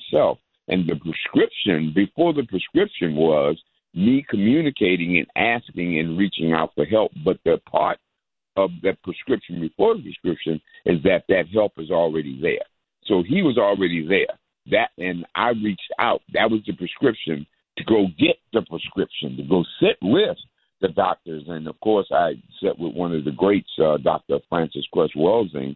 myself. And the prescription, before the prescription was me communicating and asking and reaching out for help. But the part of that prescription before the prescription is that help is already there. So he was already there. And I reached out. That was the prescription to go get the prescription, to go sit with the doctors. And, of course, I sat with one of the greats, Dr. Frances Cress Welsing,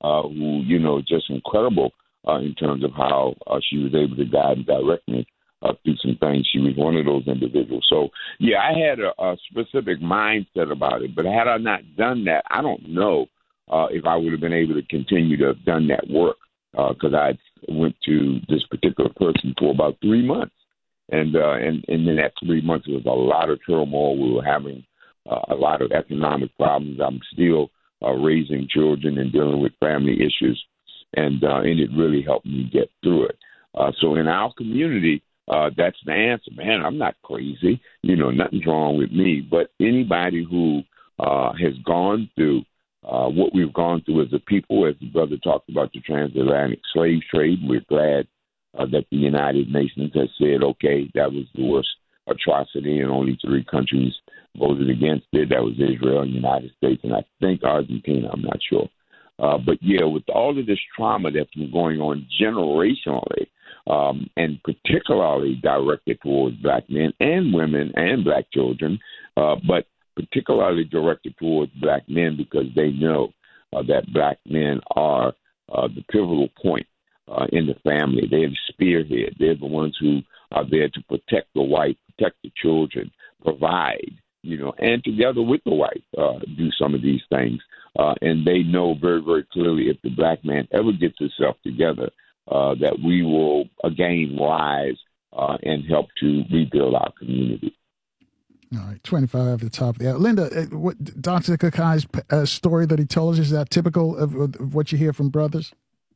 who, just incredible in terms of how she was able to guide and direct me through some things. She was one of those individuals. So, yeah, I had a specific mindset about it. But had I not done that, I don't know if I would have been able to continue to have done that work because I went to this particular person for about 3 months. And in that 3 months, there was a lot of turmoil. We were having a lot of economic problems. I'm still raising children and dealing with family issues, and it really helped me get through it. So in our community, that's the answer. Man, I'm not crazy. Nothing's wrong with me. But anybody who has gone through what we've gone through as a people, as the brother talked about the transatlantic slave trade, we're glad that the United Nations has said, okay, that was the worst atrocity, and only 3 countries voted against it. That was Israel, United States, and I think Argentina. I'm not sure. But, yeah, with all of this trauma that's been going on generationally, and particularly directed towards black men and women and black children, but particularly directed towards black men because they know that black men are the pivotal point in the family. They're the spearhead. They're the ones who are there to protect the wife, protect the children, provide, and together with the wife, do some of these things. And they know very, very clearly if the black man ever gets himself together, that we will again rise and help to rebuild our community. All right, 25 at the top of the hour. Linda, what Dr. Kakai's story that he told us, is that typical of what you hear from brothers?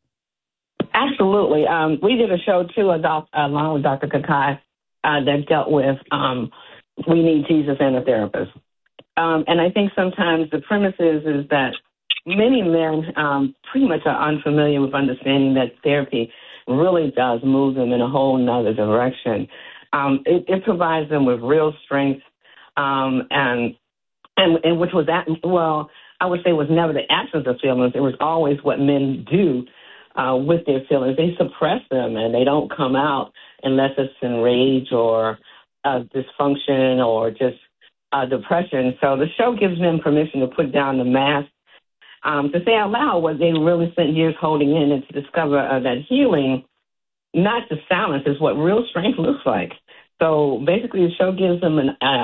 Absolutely. We did a show, too, along with Dr. Kakai that dealt with we need Jesus and a therapist. And I think sometimes the premise is that many men pretty much are unfamiliar with understanding that therapy really does move them in a whole nother direction. It provides them with real strength, and which was that, well, I would say was never the absence of feelings. It was always what men do with their feelings. They suppress them and they don't come out unless it's in rage or dysfunction or just depression. So the show gives them permission to put down the mask, to say out loud what they really spent years holding in, and to discover that healing, not the silence, is what real strength looks like. So basically the show gives them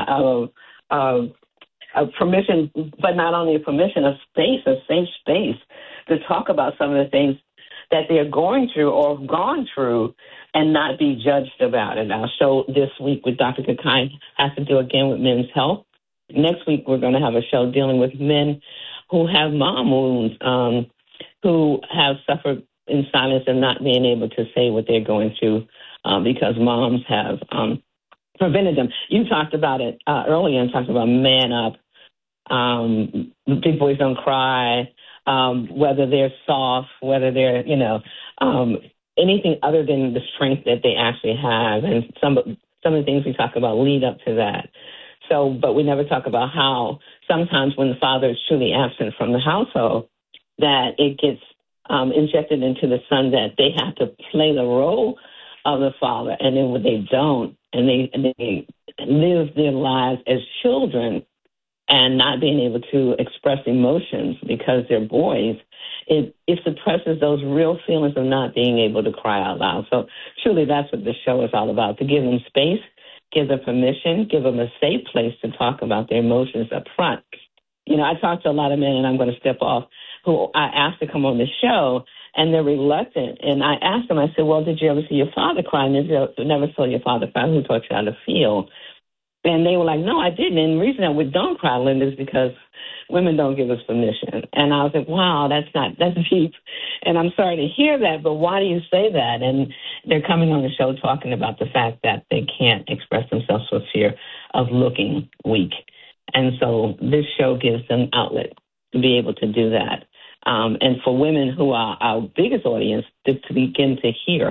a permission, but not only a permission, a safe space to talk about some of the things that they're going through or have gone through and not be judged about it. Our show this week with Dr. Kakai has to do again with men's health. Next week, we're going to have a show dealing with men who have mom wounds, who have suffered in silence and not being able to say what they're going through because moms have prevented them. You talked about it earlier and talked about man up. Big boys don't cry. Whether they're soft, whether they're, anything other than the strength that they actually have. And some of the things we talk about lead up to that. So, but we never talk about how sometimes when the father is truly absent from the household, that it gets injected into the son that they have to play the role of the father. And then when they don't, and they live their lives as children, and not being able to express emotions because they're boys, it suppresses those real feelings of not being able to cry out loud. So truly that's what the show is all about, to give them space, give them permission, give them a safe place to talk about their emotions up front. I talk to a lot of men, and I'm going to step off, who I asked to come on the show, and they're reluctant. And I asked them, I said, well, did you ever see your father cry? And they never saw your father cry. Who taught you how to feel? And they were like, no, I didn't. And the reason that we don't cry, Linda, is because women don't give us permission. And I was like, wow, that's deep. And I'm sorry to hear that, but why do you say that? And they're coming on the show talking about the fact that they can't express themselves for fear of looking weak. And so this show gives them outlet to be able to do that. And for women who are our biggest audience, to begin to hear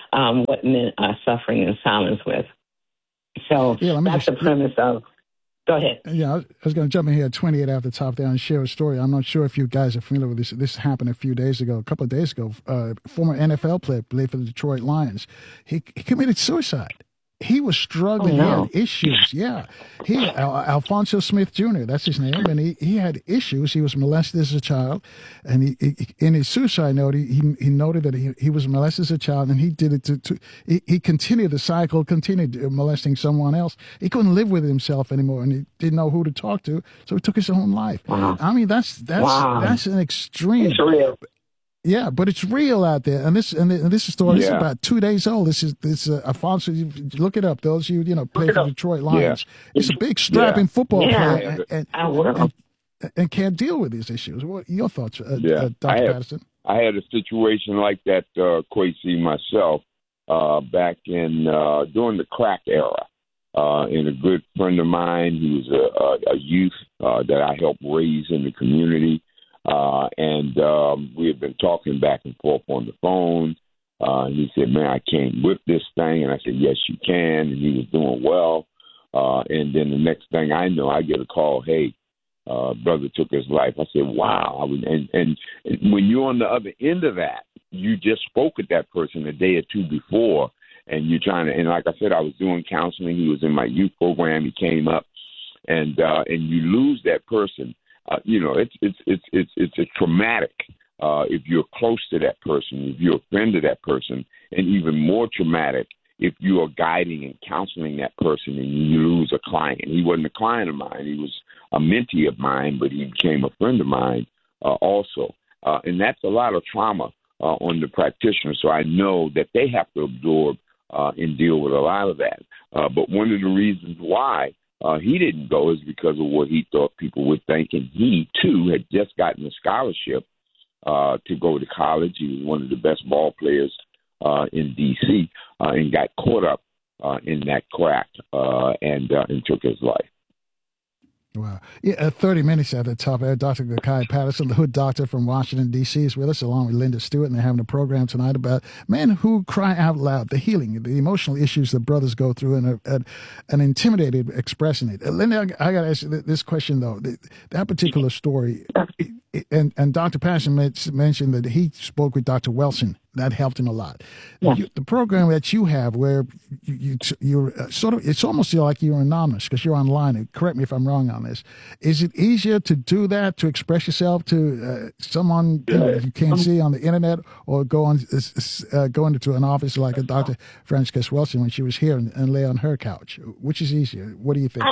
what men are suffering in silence with. So that's the premise of. Go ahead. Yeah, I was going to jump in here at 28 after the top there and share a story. I'm not sure if you guys are familiar with this. This happened a couple of days ago. Former NFL player, played for the Detroit Lions. He committed suicide. He was struggling. Oh, no. He had issues. Yeah. Alfonso Smith Jr., that's his name. And he had issues. He was molested as a child. And he in his suicide note, he noted that he was molested as a child, and he did it he continued the cycle, continued molesting someone else. He couldn't live with himself anymore, and he didn't know who to talk to. So he took his own life. Wow. I mean, that's an extreme. It's real. Yeah, but it's real out there, and this story is about 2 days old. This is Alfonso. You look it up. Those you play for Detroit Lions. Yeah. It's a big strapping football player, and can't deal with these issues. What are your thoughts, Dr. Patterson? I had a situation like that, Kwesi, myself, back in during the crack era. And a good friend of mine, he was a youth that I helped raise in the community. And we had been talking back and forth on the phone. And he said, man, I can't whip this thing. And I said, yes, you can. And he was doing well. And then the next thing I know, I get a call, hey, brother took his life. I said, wow. And when you're on the other end of that, you just spoke with that person a day or two before. And you're trying to, and like I said, I was doing counseling. He was in my youth program. He came up, and you lose that person. It's a traumatic if you're close to that person, if you're a friend to that person, and even more traumatic if you are guiding and counseling that person and you lose a client. He wasn't a client of mine. He was a mentee of mine, but he became a friend of mine also. And that's a lot of trauma on the practitioner. So I know that they have to absorb and deal with a lot of that. But one of the reasons why he didn't go is because of what he thought people would think. And he, too, had just gotten a scholarship to go to college. He was one of the best ball players in D.C. And got caught up in that crack and took his life. Wow. Yeah, 30 minutes at the top there. Dr. Gakai Patterson, the Hood Doctor from Washington, D.C. is with us, along with Linda Stewart, and they're having a program tonight about men who cry out loud, the healing, the emotional issues that brothers go through, and intimidated expressing it. Linda, I got to ask you this question, though. That particular story, and Dr. Patterson mentioned that he spoke with Dr. Wilson. That helped him a lot. Yeah. The program that you have, where you're sort of, it's almost like you're anonymous because you're online. And correct me if I'm wrong on this. Is it easier to do that, to express yourself to someone you can't see on the internet, or go into an office like a Dr. Frances Wilson when she was here and lay on her couch? Which is easier? What do you think?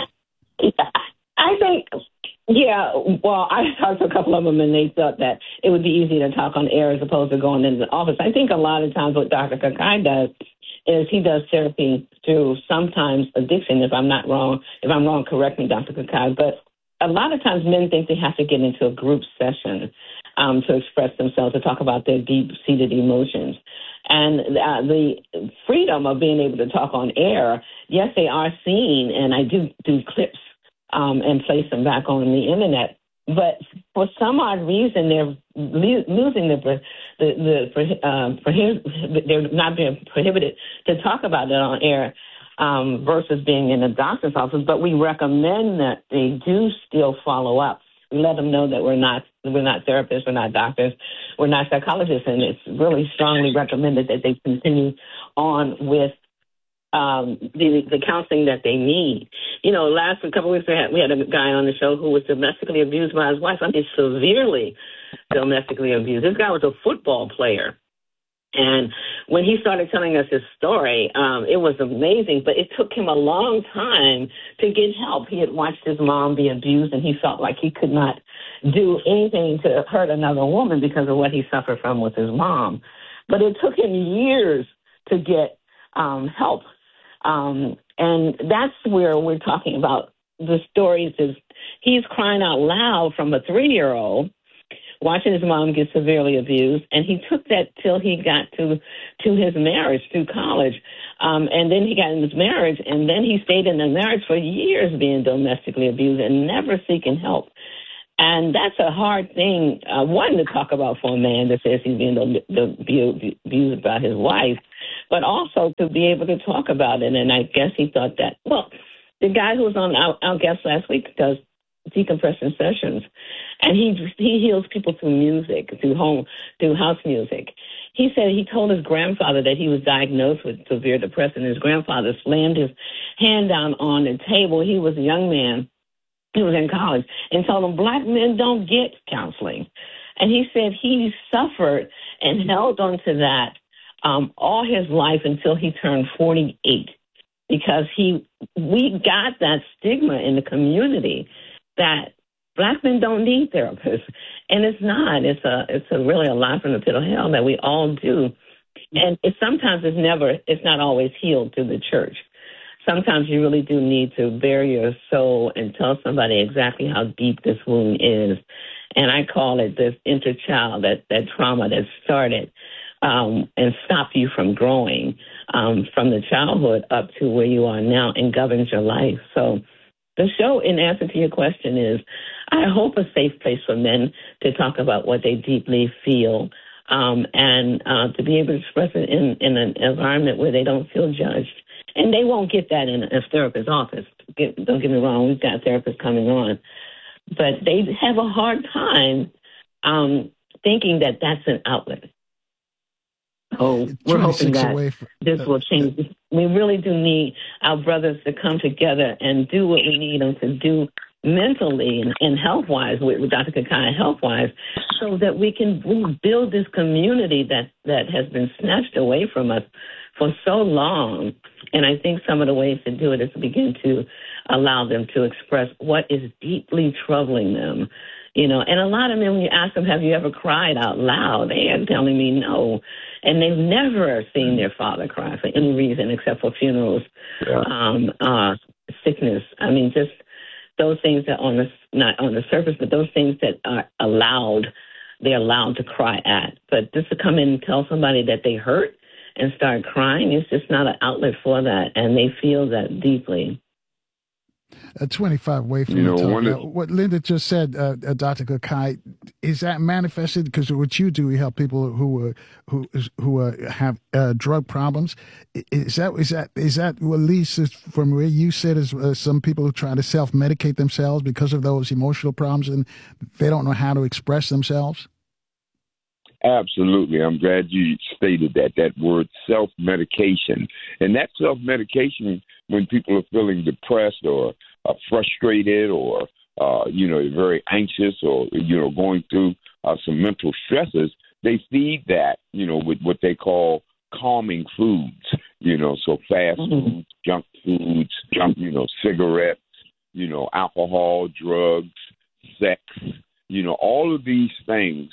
I think. Yeah, well, I talked to a couple of them, and they thought that it would be easy to talk on air as opposed to going into the office. I think a lot of times what Dr. Kakai does is he does therapy through sometimes addiction, if I'm wrong, correct me, Dr. Kakai. But a lot of times men think they have to get into a group session to express themselves, to talk about their deep-seated emotions. And the freedom of being able to talk on air, yes, they are seen, and I do clips and place them back on the internet. But for some odd reason, they're losing they're not being prohibited to talk about it on air versus being in a doctor's office. But we recommend that they do still follow up. We let them know that we're not therapists, we're not doctors, we're not psychologists, and it's really strongly recommended that they continue on with the counseling that they need. Last couple of weeks we had a guy on the show who was domestically abused by his wife. I mean, severely domestically abused. This guy was a football player. And when he started telling us his story, it was amazing, but it took him a long time to get help. He had watched his mom be abused, and he felt like he could not do anything to hurt another woman because of what he suffered from with his mom. But it took him years to get help. And that's where we're talking about the stories is he's crying out loud from a 3-year-old watching his mom get severely abused, and he took that till he got to his marriage through college. And then he got in his marriage, and then he stayed in the marriage for years being domestically abused and never seeking help. And that's a hard thing, one, to talk about for a man that says he's being abused by his wife. but also to be able to talk about it. And I guess he thought that, well, the guy who was on our guest last week does decompression sessions, and he heals people through music, through house music. He said he told his grandfather that he was diagnosed with severe depression. His grandfather slammed his hand down on the table. He was a young man. He was in college, and told him black men don't get counseling. And he said he suffered and held on to that all his life until he turned 48, because we got that stigma in the community that black men don't need therapists, and it's not. It's really a lie from the pit of hell that we all do, and it's not always healed through the church. Sometimes you really do need to bare your soul and tell somebody exactly how deep this wound is, and I call it this interchild, that trauma that started and stop you from growing from the childhood up to where you are now and governs your life. So the show, in answer to your question, is, I hope, a safe place for men to talk about what they deeply feel and to be able to express it in an environment where they don't feel judged. And they won't get that in a therapist's office. Don't get me wrong, we've got therapists coming on. But they have a hard time thinking that that's an outlet. Oh, we're hoping that this will change. We really do need our brothers to come together and do what we need them to do mentally and health-wise, with Dr. Kakai health-wise, so that we build this community that has been snatched away from us for so long. And I think some of the ways to do it is to begin to allow them to express what is deeply troubling them. And a lot of men, when you ask them, have you ever cried out loud? They are telling me no. And they've never seen their father cry for any reason except for funerals, sickness. I mean, just those things that not on the surface, but those things that are they're allowed to cry at. But just to come in and tell somebody that they hurt and start crying, it's just not an outlet for that. And they feel that deeply. 25 away from the top. What Linda just said, Dr. Kakai, is that manifested? Because what you do, you help people who have drug problems. Is that what leads from where you said is some people who try to self-medicate themselves because of those emotional problems and they don't know how to express themselves? Absolutely. I'm glad you stated that word self-medication. And that self-medication, when people are feeling depressed or frustrated or, very anxious or, going through some mental stresses, they feed that, with what they call calming foods, so fast foods, junk foods, cigarettes, alcohol, drugs, sex, all of these things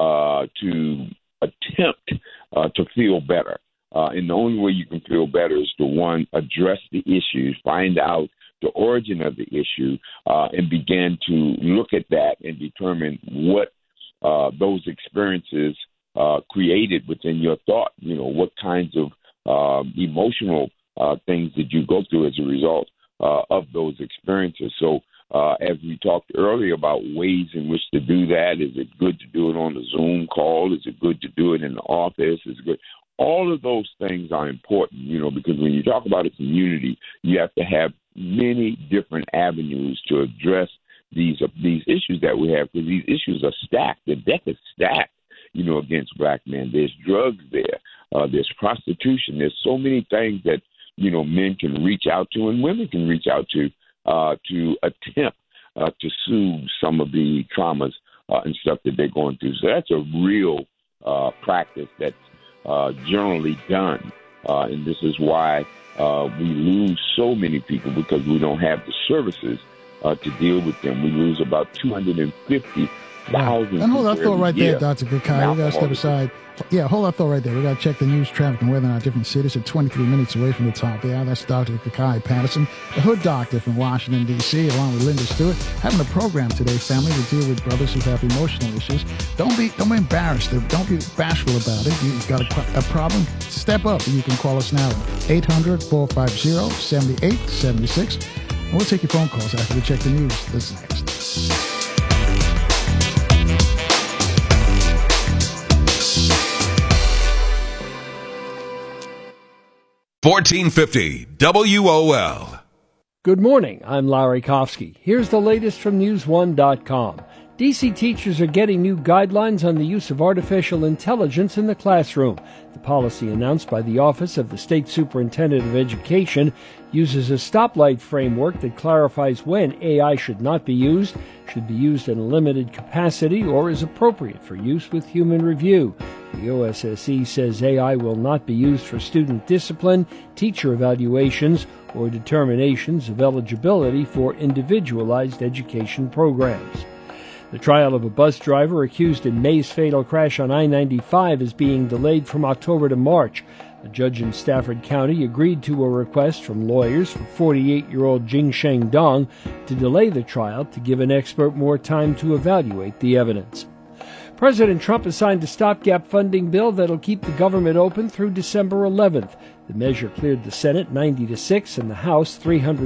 to attempt to feel better. And the only way you can feel better is to, one, address the issues, find out the origin of the issue, and begin to look at that and determine what those experiences created within your thought. What kinds of emotional things did you go through as a result of those experiences? So as we talked earlier about ways in which to do that, is it good to do it on a Zoom call? Is it good to do it in the office? Is it good? All of those things are important, because when you talk about a community, you have to have many different avenues to address these issues that we have, because these issues are stacked. The deck is stacked, against black men. There's drugs there. There's prostitution. There's so many things that, men can reach out to and women can reach out to attempt to soothe some of the traumas and stuff that they're going through. So that's a real practice that's generally done. And this is why we lose so many people, because we don't have the services to deal with them. We lose about 250,000. And hold that thought right there, Dr. Kakai. We got to step aside. Yeah, hold that thought right there. We got to check the news, traffic, and weather in our different cities. At 23 minutes away from the top there. That's Dr. Kakai Patterson, the Hood Doctor from Washington, D.C., along with Linda Stewart, having a program today, family, to deal with brothers who have emotional issues. Don't be embarrassed. Don't be bashful about it. You've got a problem, step up. You can call us now at 800-450-7876. And we'll take your phone calls after we check the news. This is next. 1450 WOL. Good morning, I'm Larry Kofsky. Here's the latest from News1.com. DC teachers are getting new guidelines on the use of artificial intelligence in the classroom. The policy announced by the Office of the State Superintendent of Education uses a stoplight framework that clarifies when AI should not be used, should be used in a limited capacity, or is appropriate for use with human review. The OSSE says AI will not be used for student discipline, teacher evaluations, or determinations of eligibility for individualized education programs. The trial of a bus driver accused in May's fatal crash on I-95 is being delayed from October to March. A judge in Stafford County agreed to a request from lawyers for 48-year-old Jing Sheng Dong to delay the trial to give an expert more time to evaluate the evidence. President Trump has signed a stopgap funding bill that'll keep the government open through December 11th. The measure cleared the Senate 90-6 and the House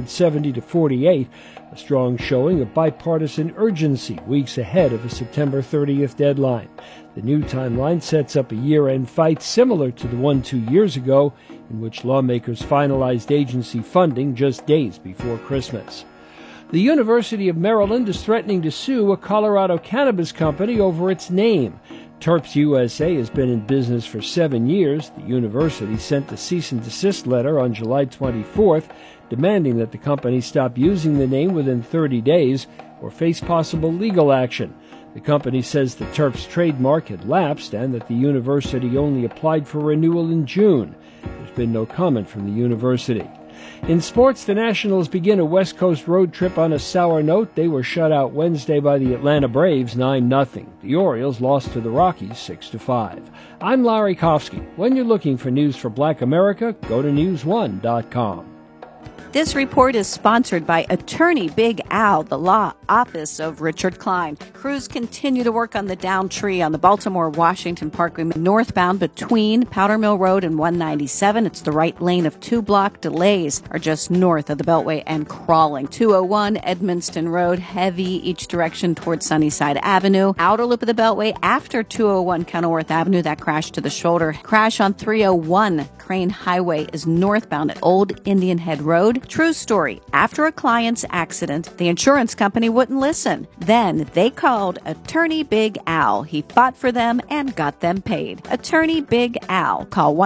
370-48, a strong showing of bipartisan urgency weeks ahead of a September 30th deadline. The new timeline sets up a year-end fight similar to the one 2 years ago, in which lawmakers finalized agency funding just days before Christmas. The University of Maryland is threatening to sue a Colorado cannabis company over its name. Terps USA has been in business for 7 years. The university sent a cease and desist letter on July 24th, demanding that the company stop using the name within 30 days or face possible legal action. The company says the Terps trademark had lapsed and that the university only applied for renewal in June. There's been no comment from the university. In sports, the Nationals begin a West Coast road trip on a sour note. They were shut out Wednesday by the Atlanta Braves 9-0. The Orioles lost to the Rockies 6-5. I'm Larry Kofsky. When you're looking for news for Black America, go to News1.com. This report is sponsored by Attorney Big Al, the law office of Richard Klein. Crews continue to work on the downed tree on the Baltimore-Washington Parkway northbound between Powder Mill Road and 197. It's the right lane of 2-block. Delays are just north of the Beltway and crawling. 201 Edmonston Road, heavy each direction towards Sunnyside Avenue. Outer loop of the Beltway after 201 Kenilworth Avenue, that crash to the shoulder. Crash on 301 Crane Highway is northbound at Old Indian Head Road. True story. After a client's accident, the insurance company wouldn't listen. Then they called Attorney Big Al. He fought for them and got them paid. Attorney Big Al. Call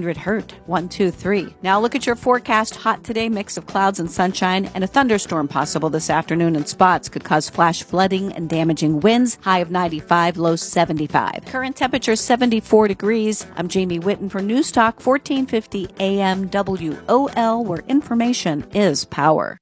1-800-HURT-123. Now look at your forecast. Hot today, mix of clouds and sunshine, and a thunderstorm possible this afternoon in spots. Could cause flash flooding and damaging winds. High of 95, low 75. Current temperature 74 degrees. I'm Jamie Whitten for News Talk 1450 AM WOL, where information is power.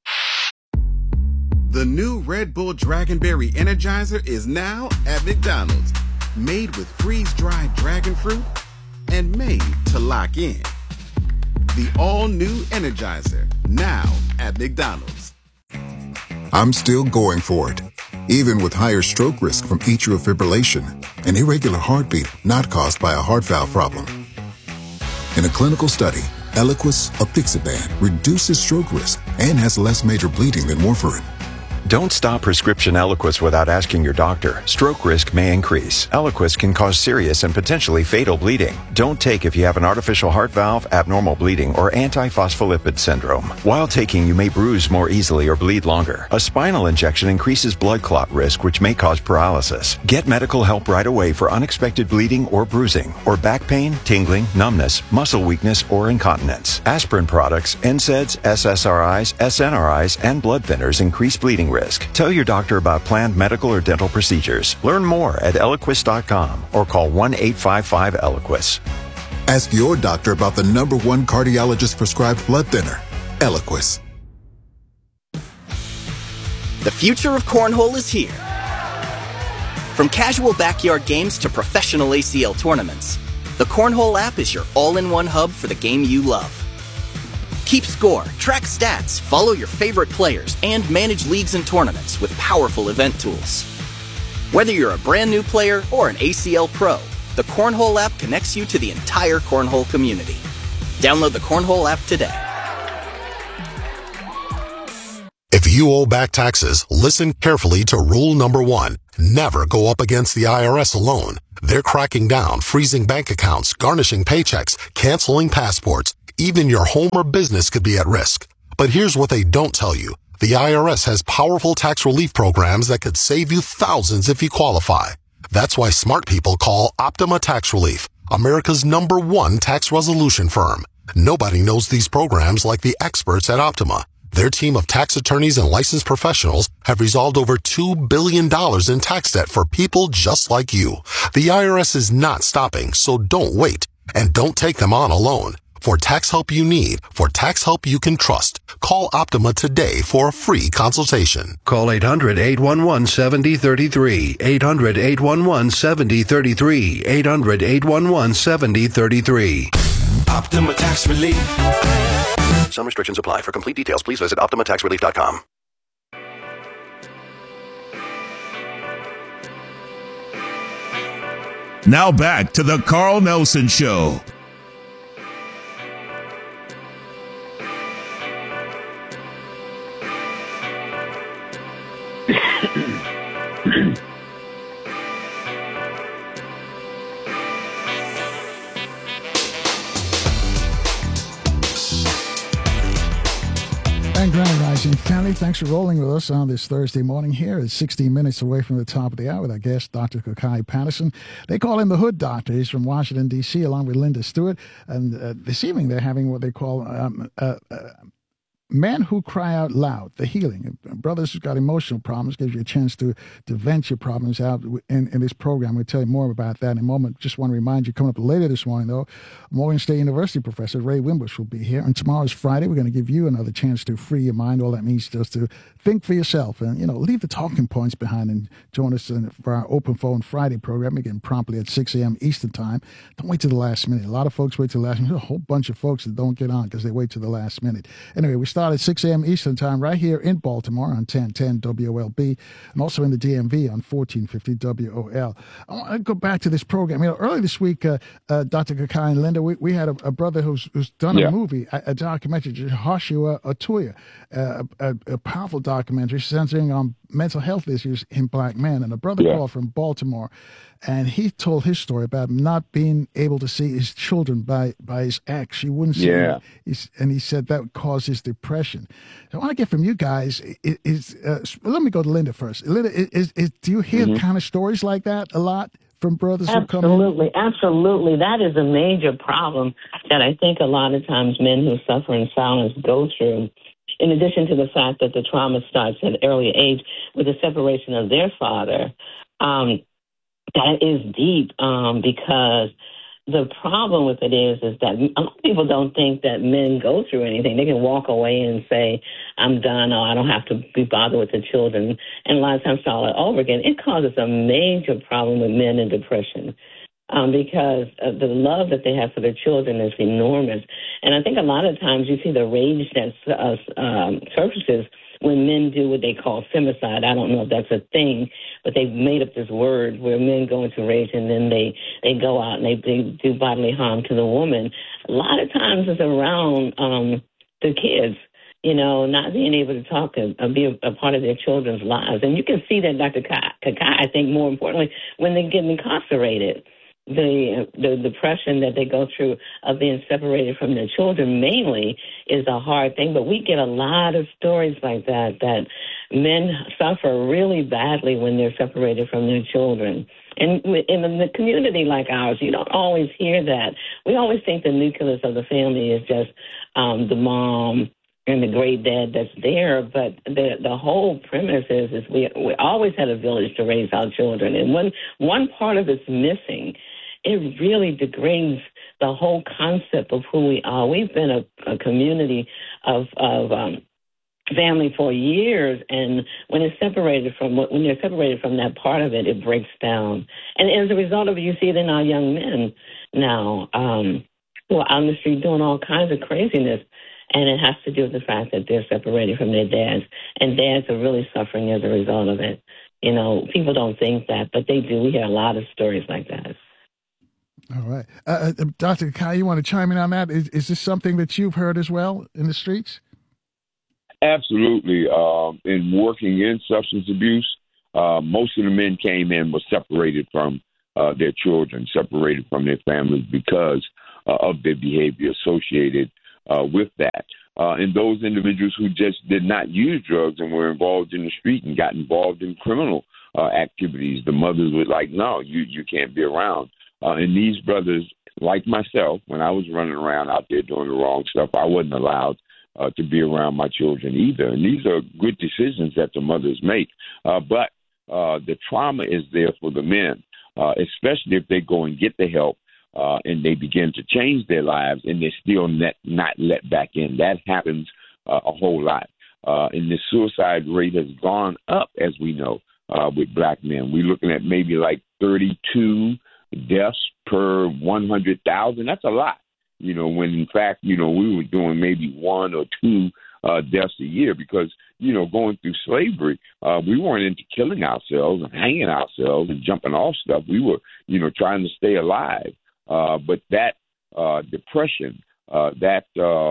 The new Red Bull Dragonberry Energizer is now at McDonald's. Made with freeze-dried dragon fruit and made to lock in. The all-new Energizer, now at McDonald's. I'm still going for it, even with higher stroke risk from atrial fibrillation, an irregular heartbeat not caused by a heart valve problem. In a clinical study, Eliquis apixaban reduces stroke risk and has less major bleeding than warfarin. Don't stop prescription Eliquis without asking your doctor. Stroke risk may increase. Eliquis can cause serious and potentially fatal bleeding. Don't take if you have an artificial heart valve, abnormal bleeding, or antiphospholipid syndrome. While taking, you may bruise more easily or bleed longer. A spinal injection increases blood clot risk, which may cause paralysis. Get medical help right away for unexpected bleeding or bruising, or back pain, tingling, numbness, muscle weakness, or incontinence. Aspirin products, NSAIDs, SSRIs, SNRIs, and blood thinners increase bleeding risk. Tell your doctor about planned medical or dental procedures. Learn more at Eliquis.com or call 1-855-ELIQUIS. Ask your doctor about the #1 cardiologist prescribed blood thinner, Eliquis. The future of cornhole is here. From casual backyard games to professional ACL tournaments, the Cornhole app is your all-in-one hub for the game you love. Keep score, track stats, follow your favorite players, and manage leagues and tournaments with powerful event tools. Whether you're a brand new player or an ACL pro, the Cornhole app connects you to the entire Cornhole community. Download the Cornhole app today. If you owe back taxes, listen carefully to rule number 1. Never go up against the IRS alone. They're cracking down, freezing bank accounts, garnishing paychecks, canceling passports, Even your home or business could be at risk. But here's what they don't tell you. The IRS has powerful tax relief programs that could save you thousands if you qualify. That's why smart people call Optima Tax Relief, America's #1 tax resolution firm. Nobody knows these programs like the experts at Optima. Their team of tax attorneys and licensed professionals have resolved over $2 billion in tax debt for people just like you. The IRS is not stopping, so don't wait. And don't take them on alone. For tax help you need, for tax help you can trust, call Optima today for a free consultation. Call 800-811-7033, 800-811-7033, 800-811-7033. Optima Tax Relief. Some restrictions apply. For complete details, please visit OptimaTaxRelief.com. Now back to the Carl Nelson Show. And Grand Rising family, thanks for rolling with us on this Thursday morning here. It's 16 minutes away from the top of the hour with our guest, Dr. Kokai Patterson. They call him the Hood Doctor. He's from Washington, D.C., along with Linda Stewart. And this evening they're having what they call Men Who Cry Out Loud, the healing. Brothers who've got emotional problems, gives you a chance to vent your problems out in this program. We'll tell you more about that in a moment. Just want to remind you, coming up later this morning, though, Morgan State University professor Ray Wimbush will be here. And tomorrow's Friday. We're going to give you another chance to free your mind. All that means just to think for yourself and, leave the talking points behind and join us for our Open Phone Friday program, again, promptly at 6 a.m. Eastern Time. Don't wait till the last minute. A lot of folks wait till the last minute. There's a whole bunch of folks that don't get on because they wait till the last minute. Anyway, we start at 6 a.m. Eastern Time right here in Baltimore on 1010 WOLB and also in the DMV on 1450 WOL. I want to go back to this program. Early this week, Dr. Kokai and Linda, we had a brother who's done a movie, a documentary, Joshua Atuya, a powerful documentary centering on mental health issues in black men. And a brother called from Baltimore, and he told his story about not being able to see his children by his ex. She wouldn't see him. And he said that caused his depression. So I want to get from you guys, let me go to Linda first. Linda, do you hear kind of stories like that a lot from brothers who come in? Absolutely. That is a major problem that I think a lot of times men who suffer in silence go through. In addition to the fact that the trauma starts at an early age with the separation of their father, that is deep because the problem with it is that a lot of people don't think that men go through anything. They can walk away and say, I'm done, or I don't have to be bothered with the children, and a lot of times start all over again. It causes a major problem with men in depression. Because the love that they have for their children is enormous. And I think a lot of times you see the rage that surfaces when men do what they call femicide. I don't know if that's a thing, but they've made up this word where men go into rage and then they go out and they do bodily harm to the woman. A lot of times it's around the kids, not being able to talk and be a part of their children's lives. And you can see that, Dr. Kokai, I think more importantly, when they get incarcerated. The depression that they go through of being separated from their children mainly is a hard thing. But we get a lot of stories like that men suffer really badly when they're separated from their children. And in a community like ours, you don't always hear that. We always think the nucleus of the family is just the mom and the great dad that's there, but the whole premise is we always had a village to raise our children, and one part of it's missing. It really degrades the whole concept of who we are. We've been a community of family for years, and when they're separated from that part of it, it breaks down. And as a result of it, you see it in our young men now who are on the street doing all kinds of craziness. And it has to do with the fact that they're separated from their dads. And dads are really suffering as a result of it. People don't think that, but they do. We hear a lot of stories like that. All right. Dr. Kokai, you want to chime in on that? Is this something that you've heard as well in the streets? Absolutely. In working in substance abuse, most of the men came in were separated from their children, separated from their families because of their behavior associated with that. And those individuals who just did not use drugs and were involved in the street and got involved in criminal activities, the mothers were like, no, you can't be around. And these brothers, like myself, when I was running around out there doing the wrong stuff, I wasn't allowed to be around my children either. And these are good decisions that the mothers make. But the trauma is there for the men, especially if they go and get the help and they begin to change their lives and they're still not let back in. That happens a whole lot. And the suicide rate has gone up, as we know, with black men. We're looking at maybe like 32 deaths per 100,000. That's a lot, when in fact, we were doing maybe 1 or 2 deaths a year because, going through slavery, we weren't into killing ourselves and hanging ourselves and jumping off stuff. We were, trying to stay alive. But that depression, that,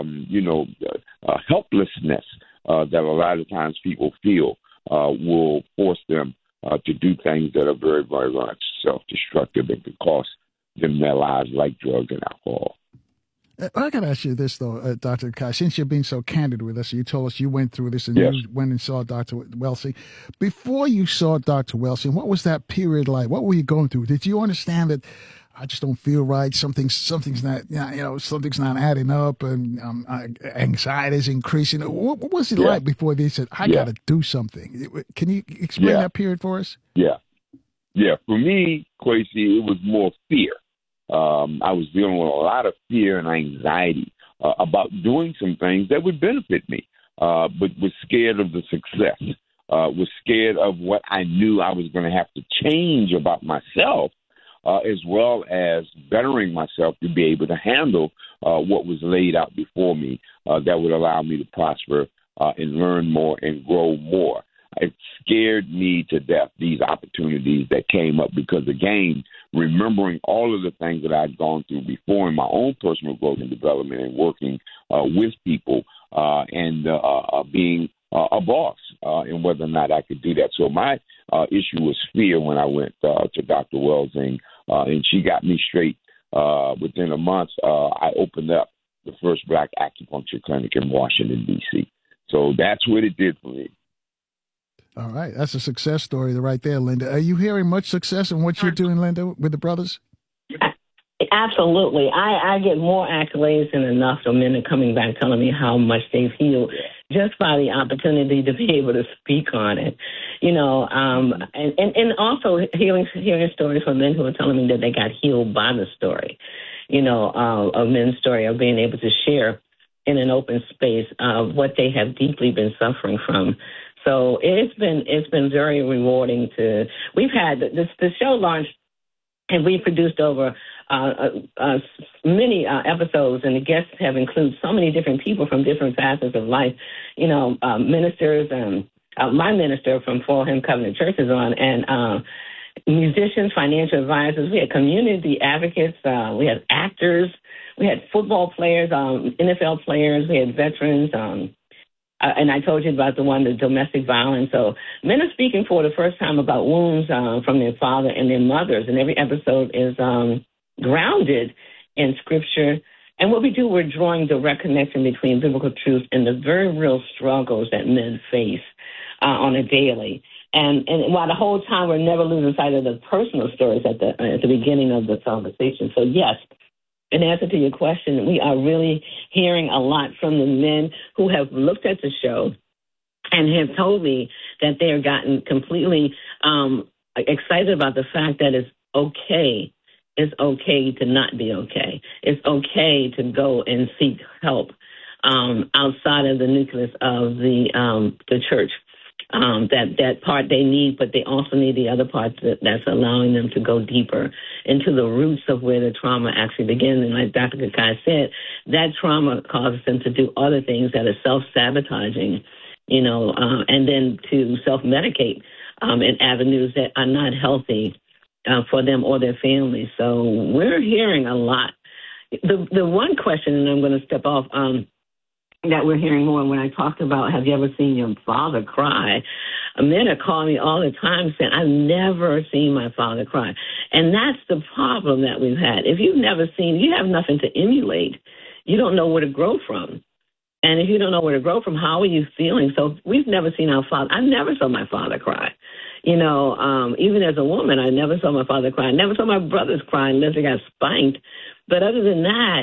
helplessness that a lot of times people feel will force them to do things that are very, very much self-destructive and could cost them their lives, like drugs and alcohol. I got to ask you this, though, Dr. Kai, since you're being so candid with us, you told us you went through this and yes. you went and saw Dr. Welsing. Before you saw Dr. Welsing, what was that period like? What were you going through? Did you understand that I just don't feel right, something's not, something's not adding up, and anxiety is increasing? What was it like before they said, I got to do something? Can you explain that period for us? Yeah. For me, Kwesi, it was more fear. I was dealing with a lot of fear and anxiety about doing some things that would benefit me, but was scared of the success, was scared of what I knew I was going to have to change about myself, as well as bettering myself to be able to handle what was laid out before me that would allow me to prosper and learn more and grow more. It scared me to death, these opportunities that came up, because, again, remembering all of the things that I'd gone through before in my own personal growth and development and working with people and being a boss and whether or not I could do that. So my issue was fear when I went to Dr. Welsing, and she got me straight. Within a month, I opened up the first Black acupuncture clinic in Washington, D.C. So that's what it did for me. All right. That's a success story right there, Linda. Are you hearing much success in what you're doing, Linda, with the brothers? Absolutely. I get more accolades than enough of men coming back telling me how much they've healed just by the opportunity to be able to speak on it, and also hearing stories from men who are telling me that they got healed by the story, a men's story of being able to share in an open space what they have deeply been suffering from. So it's been very rewarding we've had the show launched, and we produced over many episodes, and the guests have included so many different people from different facets of life, ministers, my minister from Full Hymn Covenant Church is on, and musicians, financial advisors. We had community advocates. We had actors. We had football players, NFL players. We had veterans. And I told you about the domestic violence. So men are speaking for the first time about wounds from their father and their mothers. And every episode is grounded in Scripture. And what we do, we're drawing direct connection between biblical truth and the very real struggles that men face on a daily. And while the whole time we're never losing sight of the personal stories at the beginning of the conversation. So, yes, in answer to your question, we are really hearing a lot from the men who have looked at the show and have told me that they have gotten completely excited about the fact that it's okay. It's okay to not be okay. It's okay to go and seek help outside of the nucleus of the church. That part they need, but they also need the other part that's allowing them to go deeper into the roots of where the trauma actually begins. And like Dr. Kakai said, that trauma causes them to do other things that are self-sabotaging, and then to self-medicate in avenues that are not healthy for them or their families. So we're hearing a lot. The one question, and I'm going to step off, that we're hearing more when I talked about, have you ever seen your father cry? Men are calling me all the time saying, I've never seen my father cry. And that's the problem that we've had. If you've never seen, you have nothing to emulate. you don't know where to grow from. And if you don't know where to grow from, how are you feeling? So we've never seen our father. I never saw my father cry. Even as a woman, I never saw my father cry. I never saw my brothers cry unless they got spanked. But other than that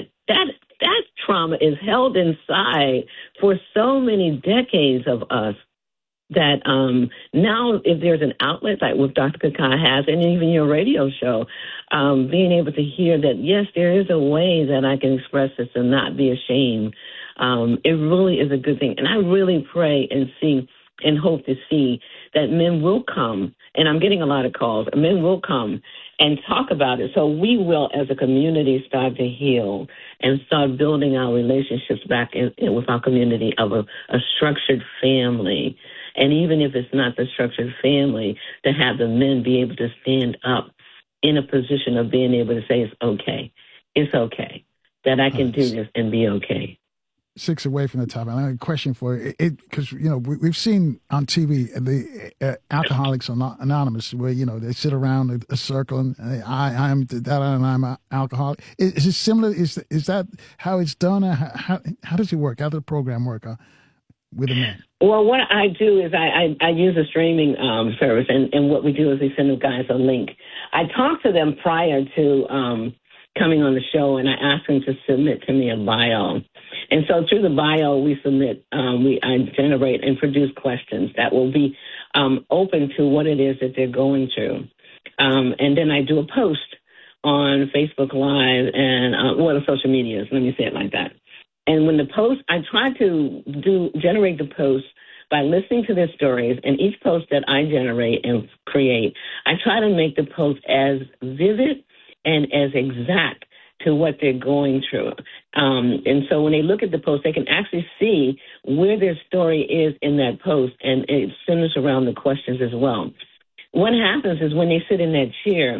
trauma is held inside for so many decades of us that now if there's an outlet like what Dr. Kakai has, and even your radio show, being able to hear that, yes, there is a way that I can express this and not be ashamed, it really is a good thing. And I really pray and see and hope to see that men will come, and I'm getting a lot of calls, men will come and talk about it. So we will, as a community, start to heal and start building our relationships back with our community of a structured family. And even if it's not the structured family, to have the men be able to stand up in a position of being able to say, it's okay, that I can do this and be okay. 6 away from the top. I have a question for you, because we've seen on TV the Alcoholics Anonymous, where they sit around a circle and I'm an alcoholic. Is it similar? Is that how it's done? How does it work? How does the program work with the men? Well, what I do is I use a streaming service, and what we do is we send the guys a link. I talk to them prior to coming on the show, and I ask them to submit to me a bio. And so through the bio, we submit, I generate and produce questions that will be open to what it is that they're going through. And then I do a post on Facebook Live and the social medias, let me say it like that. And when the post, I try to generate the post by listening to their stories, and each post that I generate and create, I try to make the post as vivid and as exact to what they're going through. And so when they look at the post, they can actually see where their story is in that post, and it centers around the questions as well. What happens is when they sit in that chair,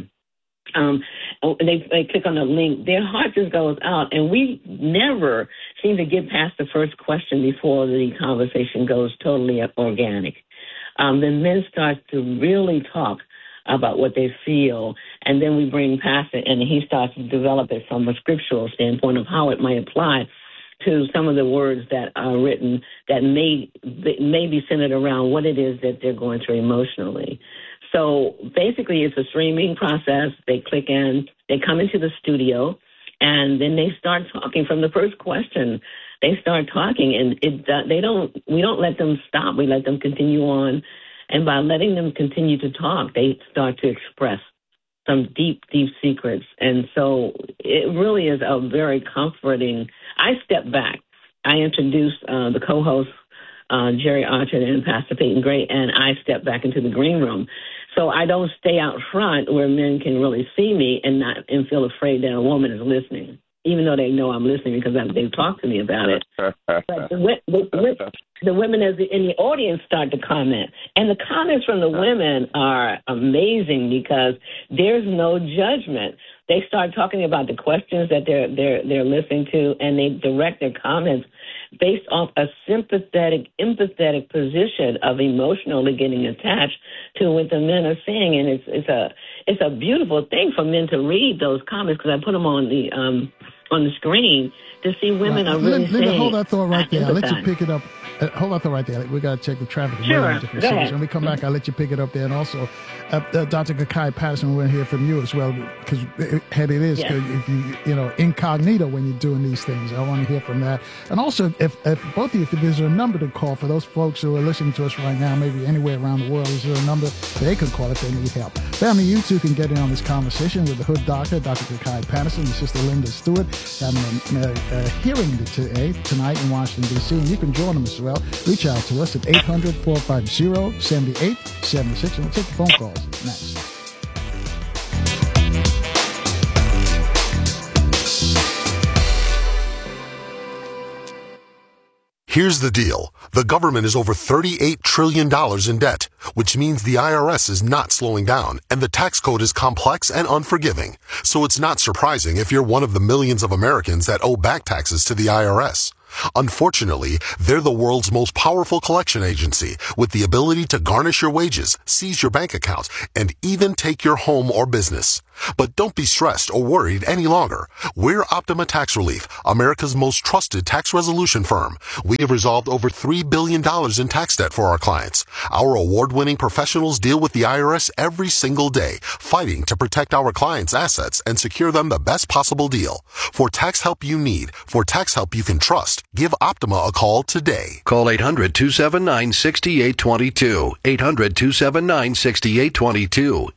they click on the link, their heart just goes out, and we never seem to get past the first question before the conversation goes totally organic. The men start to really talk about what they feel, and then we bring past it, and he starts to develop it from a scriptural standpoint of how it might apply to some of the words that are written that may be centered around what it is that they're going through emotionally. So basically, it's a streaming process. They click in, they come into the studio, and then they start talking from the first question. They start talking, and we don't let them stop. We let them continue on. And by letting them continue to talk, they start to express some deep, deep secrets. And so it really is a very comforting. I step back. I introduce the co-hosts, Jerry Archer and Pastor Peyton Gray, and I step back into the green room. So I don't stay out front where men can really see me and feel afraid that a woman is listening, even though they know I'm listening because they've talked to me about it. But the women in the audience start to comment. And the comments from the women are amazing because there's no judgment. They start talking about the questions that they're listening to, and they direct their comments based off a sympathetic, empathetic position of emotionally getting attached to what the men are saying. And it's a beautiful thing for men to read those comments because I put them on the screen to see women are really saying. Linda, hold that thought right there. I'll let you pick it up. Hold that thought right there. We got to check the traffic. Sure. Go ahead. When we come back, I'll let you pick it up there. And also, Dr. Kakai Patterson, we want to hear from you as well, because if you incognito when you're doing these things. I want to hear from that. And also, if both of you, if there's a number to call for those folks who are listening to us right now, maybe anywhere around the world, is there a number they can call if they need help? Family, you too can get in on this conversation with the Hood Doctor, Dr. Kakai Patterson, and Sister Linda Stewart, having a hearing tonight in Washington, D.C., and you can join them as well. Reach out to us at 800-450-7876, and we'll take the phone calls next. Here's the deal. The government is over $38 trillion in debt, which means the IRS is not slowing down, and the tax code is complex and unforgiving. So it's not surprising if you're one of the millions of Americans that owe back taxes to the IRS. Unfortunately, they're the world's most powerful collection agency with the ability to garnish your wages, seize your bank accounts, and even take your home or business. But don't be stressed or worried any longer. We're Optima Tax Relief, America's most trusted tax resolution firm. We have resolved over $3 billion in tax debt for our clients. Our award-winning professionals deal with the IRS every single day, fighting to protect our clients' assets and secure them the best possible deal. For tax help you need, for tax help you can trust, give Optima a call today. Call 800-279-6822. 800-279-6822.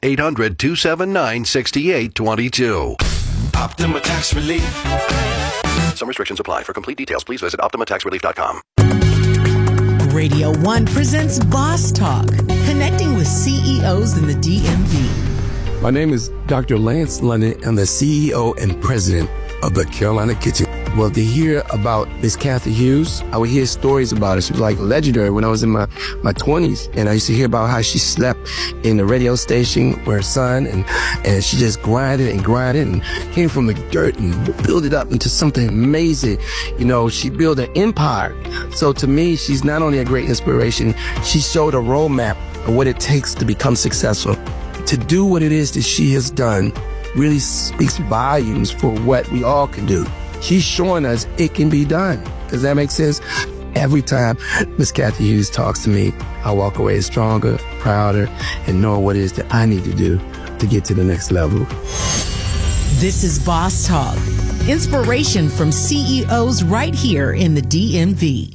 800-279-6822. Optima Tax Relief. Some restrictions apply. For complete details, please visit OptimaTaxRelief.com. Radio 1 presents Boss Talk, connecting with CEOs in the DMV. My name is Dr. Lance London. I'm the CEO and president of the Carolina Kitchen. Well, to hear about Miss Kathy Hughes, I would hear stories about her. She was like legendary when I was in my 20s. And I used to hear about how she slept in the radio station with her son. And she just grinded and came from the dirt and built it up into something amazing. You know, she built an empire. So to me, she's not only a great inspiration, she showed a roadmap of what it takes to become successful. To do what it is that she has done really speaks volumes for what we all can do. She's showing us it can be done. Does that make sense? Every time Miss Kathy Hughes talks to me, I walk away stronger, prouder, and know what it is that I need to do to get to the next level. This is Boss Talk. Inspiration from CEOs right here in the DMV.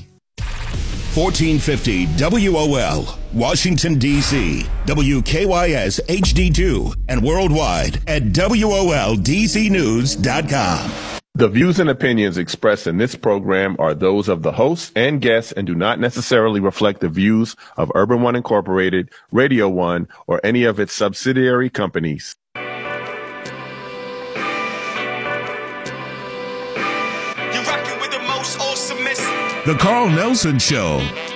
1450 WOL, Washington, D.C., WKYS HD2, and worldwide at WOLDCnews.com. The views and opinions expressed in this program are those of the hosts and guests and do not necessarily reflect the views of Urban One Incorporated, Radio One, or any of its subsidiary companies. The Carl Nelson Show.